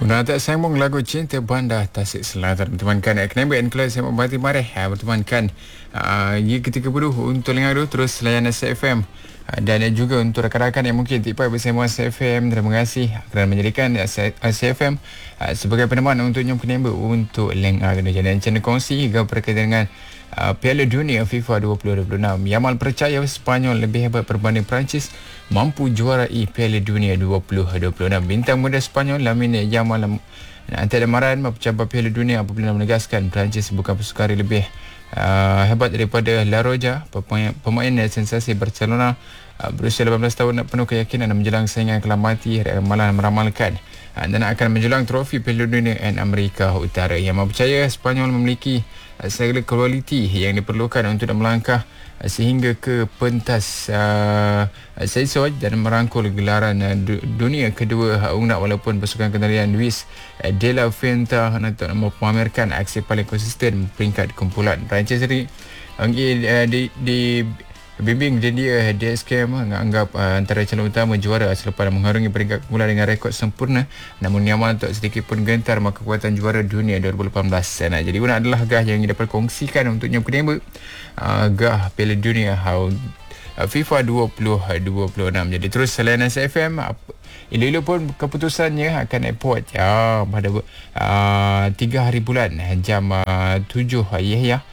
Guna tak sambung lagu Cinta Bandar Tasik Selatan bertemankan Knembek and Kelas yang membati marih bertemankan Ye ke-30 untuk Lengar 2 terus layan SFM dan juga untuk rakan-rakan yang mungkin tipai bersama SFM, terima kasih kerana menjadikan SFM sebagai peneman untuk Nyom Knembek untuk Lengar 2. Jadi channel kongsi hingga berkaitan dengan Piala Dunia FIFA 2026. Yamal percaya Sepanyol lebih hebat berbanding Perancis mampu juarai Piala Dunia 2026. Bintang muda Sepanyol Lamine Yamal antara amaran mencabar Piala Dunia apabila menegaskan Perancis bukan pesukari lebih hebat daripada La Roja, pemain sensasi Barcelona berusia 18 tahun penuh keyakinan dan menjelang saingan kelam mati. Malah meramalkan dan akan menjulang trofi Piala Dunia dan Amerika Utara. Yang percaya Sepanyol memiliki segala kualiti yang diperlukan untuk melangkah sehingga ke pentas Sesoj dan merangkul gelaran dunia kedua UNAC, walaupun pasukan kendalian Luis de la Fuente untuk memamerkan aksi paling konsisten peringkat kumpulan. Perancis sendiri bimbing dan dia DSK menganggap antara calon utama juara selepas mengharungi peringkat kumpulan dengan rekod sempurna. Namun Yamal tak sedikit pun gentar maka kekuatan juara dunia 2018. Jadi guna adalah gah yang dapat kongsikan untuk Nyom Knembek, gah Piala Dunia FIFA 2026. Jadi terus selain SFM, ilu-ilu pun keputusannya akan airport pada 3 hari bulan jam 7 Yahya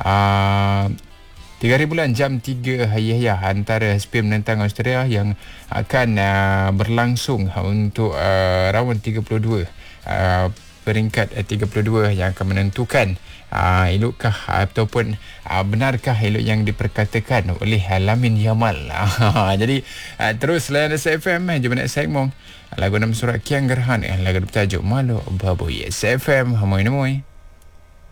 3 hari bulan jam 3 Yahya antara Spain menentang Australia yang akan berlangsung untuk raund 32, peringkat 32 yang akan menentukan elukkah ataupun benarkah elok yang diperkatakan oleh Lamine Yamal. Jadi terus layan SFM. Jom nak segmong lagu 6 surat Kiang Gerhan, lagu bertajuk Malu Baboy. SFM Hamoy Namoy.